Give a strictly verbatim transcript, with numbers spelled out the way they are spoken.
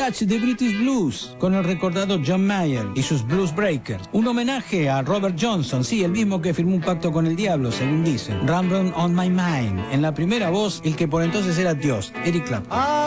Touch the British Blues, con el recordado John Mayer y sus Blues Breakers. Un homenaje a Robert Johnson, sí, el mismo que firmó un pacto con el diablo, según dicen. Rambling on My Mind. En la primera voz, el que por entonces era Dios, Eric Clapton.